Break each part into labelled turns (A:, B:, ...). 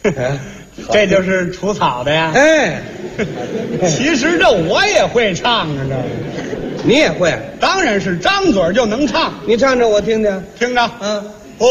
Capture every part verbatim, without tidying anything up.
A: 这就是除草的呀。
B: 哎，
A: 其实这我也会唱啊，这
B: 你也会？
A: 当然是张嘴就能唱。
B: 你唱着我听听。
A: 听着，
B: 嗯，
A: 哦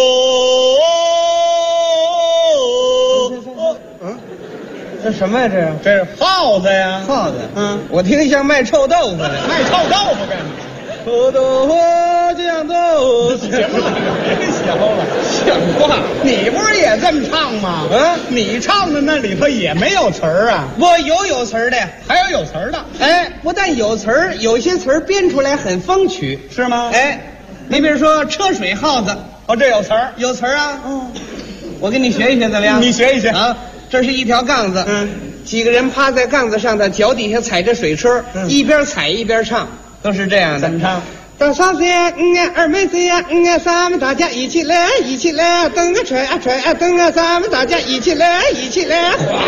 A: 哦，
B: 嗯，这什么呀？这
A: 这是耗子呀，
B: 耗子。
A: 嗯，
B: 我听像卖臭豆腐的，
A: 卖臭豆腐干嘛？
B: 臭豆腐酱豆腐。
A: 行了，别学了，
B: 像话！
A: 你不是也这么唱吗？
B: 嗯，
A: 你唱的那里头也没有词儿啊，
B: 我有有词儿的，
A: 还有有词儿的，
B: 哎，不但有词儿，有些词儿编出来很风趣，
A: 是吗？
B: 哎，你比如说车水耗子，
A: 哦，这有词儿，
B: 有词儿啊。嗯，我给你学一学怎么样？
A: 你学一学
B: 啊。这是一条杠子，
A: 嗯，
B: 几个人趴在杠子上的，脚底下踩着水车，
A: 嗯，
B: 一边踩一边唱，都是这样的。
A: 怎么唱？
B: 大嫂子呀，嗯啊，二妹子呀，嗯啊，咱们大家一起来，一起来，蹬啊踹啊踹啊蹬啊，咱们大家一起来，一起来。哗！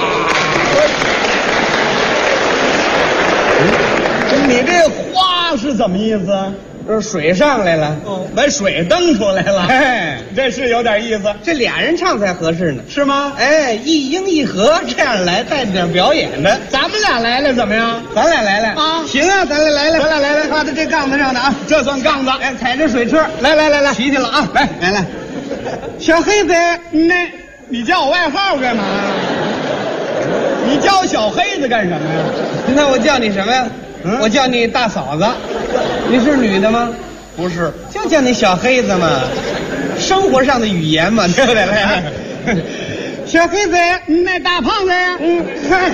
A: 你这花是怎么意思？
B: 这水上来了，
A: 哦，把水蹬出来了，
B: 哎，
A: 这是有点意思，
B: 这俩人唱才合适呢，
A: 是吗？
B: 哎，一英一和这样来，带着点表演的。
A: 咱们俩来了怎么样？
B: 咱俩来来
A: 啊，
B: 行啊，咱俩来来，
A: 咱俩来来，
B: 趴在这杠子上的啊，
A: 这算杠子。
B: 哎，踩着水车，
A: 来来来来，
B: 骑去了啊，
A: 来
B: 来来，小黑子，
A: 那你叫我外号干嘛呀？你叫我小黑子干什么呀？
B: 那我叫你什么呀？
A: 嗯，
B: 我叫你大嫂子。你是女的吗？
A: 不是，
B: 就叫你小黑子嘛，生活上的语言嘛，对不对？来，小黑子，
A: 那大胖子呀？
B: 嗯，嗨，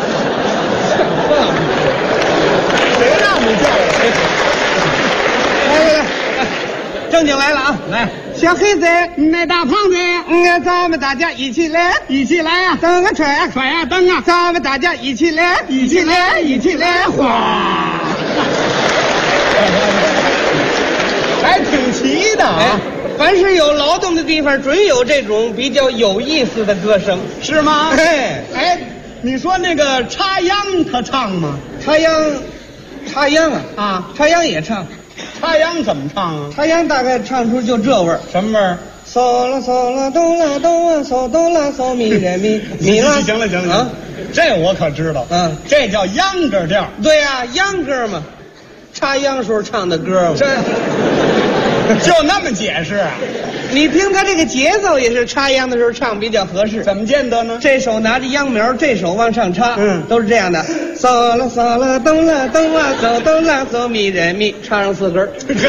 A: 谁让你叫我？
B: 来来来，正经来了啊！
A: 来，
B: 小黑子，
A: 那大胖子，
B: 嗯，咱们大家一起来，
A: 一起来呀！
B: 蹬啊踹啊
A: 甩呀蹬啊！
B: 咱们大家一起来，
A: 一起来，一起来，哗！还挺齐的
B: 哎
A: 啊！，
B: 凡是有劳动的地方，准有这种比较有意思的歌声，
A: 是吗？
B: 哎
A: 哎，你说那个插秧他唱吗？
B: 插秧，插秧啊
A: 啊，
B: 插秧也唱，
A: 插秧怎么唱啊？
B: 插秧大概唱出就这味儿。
A: 什么味儿？
B: 嗦啦嗦啦哆啦哆啊嗦哆啦嗦咪来咪咪啦。
A: 行了行了
B: 啊，
A: 这我可知道。
B: 嗯，
A: 这叫秧歌调。
B: 对呀、啊，秧歌嘛，插秧时候唱的歌嘛。
A: 这就那么解释啊？
B: 你听他这个节奏也是插秧的时候唱比较合适。
A: 怎么见得呢？
B: 这手拿着秧苗，这手往上插，
A: 嗯，
B: 都是这样的。嗦啦嗦啦哆啦哆啊嗦哆啦嗦咪来咪，插上四根儿。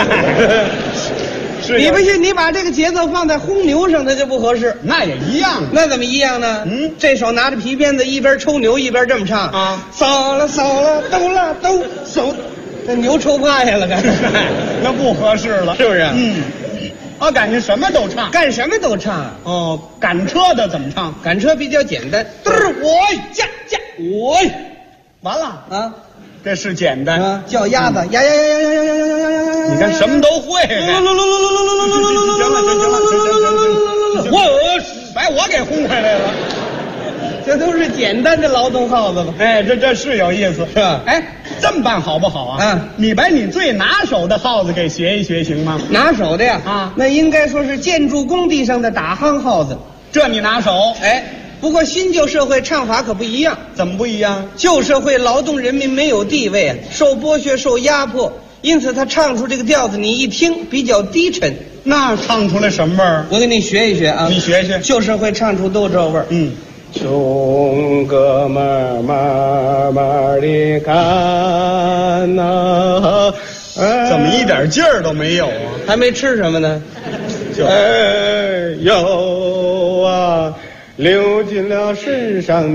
A: 是
B: 你不信，你把这个节奏放在轰牛上，它就不合适。
A: 那也一样。
B: 那怎么一样呢？
A: 嗯，
B: 这手拿着皮鞭子，一边抽牛一边这么唱
A: 啊，
B: 嗦啦嗦啦哆啦哆，手，这牛抽趴下了，干
A: 那不合适了，
B: 是不是？
A: 嗯，我感觉什么都唱。
B: 干什么都唱。
A: 哦，赶车的怎么唱？
B: 赶车比较简单，嘚儿我驾驾我，
A: 完了
B: 啊。
A: 这是简单
B: 啊，叫鸭子，呀呀呀呀呀呀呀呀呀呀呀呀！
A: 你看什么都会。行了，行了，行了，行了，行了，我把我给轰回来了。
B: 这都是简单的劳动号子吧？
A: 哎，这这是有意思，
B: 是吧？
A: 哎，这么办好不好啊？
B: 嗯，
A: 你把你最拿手的号子给学一学，行吗？
B: 拿手的呀，
A: 啊，
B: 那应该说是建筑工地上的打夯号子。
A: 这你拿手？
B: 哎。不过新旧社会唱法可不一样，
A: 怎么不一样？
B: 旧社会劳动人民没有地位啊，受剥削受压迫，因此他唱出这个调子，你一听比较低沉。
A: 那唱出来什么味儿？
B: 我给你学一学啊，
A: 你学学。
B: 旧社会唱出都这味儿。
A: 嗯，
B: 兄哥们慢慢地干呐、
A: 啊，怎么一点劲儿都没有啊？
B: 还没吃什么呢？
A: 就
B: 哎呦啊，流进了身上。